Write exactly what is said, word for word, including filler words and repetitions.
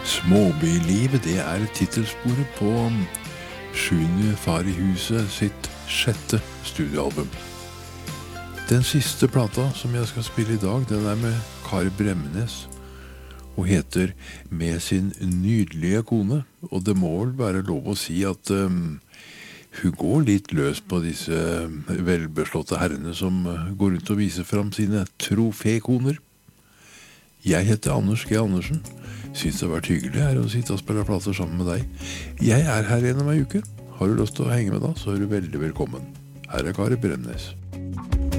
Småbylivet, det er titelsporet på Sjuende far i huset sitt sjette studioalbum. Den siste plata som jeg skal spille i dag, den er med Kari Bremnes og heter Med sin nydelige kone. Og det må vel være lov å si at um, hun går litt løs på disse velbeslåtte herrene som går rundt og viser fram sine trofékoner. Jeg heter Anders G. Andersen. Synes det har vært hyggelig her å sitte og spille plater sammen med deg. Jeg er her gjennom ei uke. Har du lyst til å henge med da, så er du veldig velkommen. Her er Kari Bremnes.